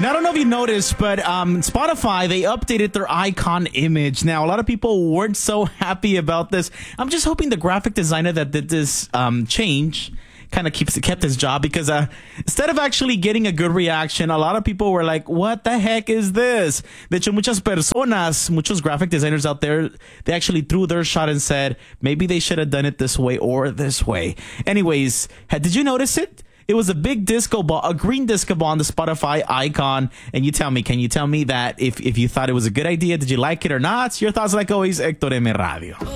Now, I don't know if you noticed, but Spotify, they updated their icon image. Now, a lot of people weren't so happy about this. I'm just hoping the graphic designer that did this change kind of kept his job, because instead of actually getting a good reaction, a lot of people were like, what the heck is this? De hecho, muchos graphic designers out there, they actually threw their shot and said, maybe they should have done it this way or this way. Anyways, did you notice it? It was a big disco ball, a green disco ball on the Spotify icon. And can you tell me that if you thought it was a good idea? Did you like it or not? Your thoughts, like always, Hector M. Radio.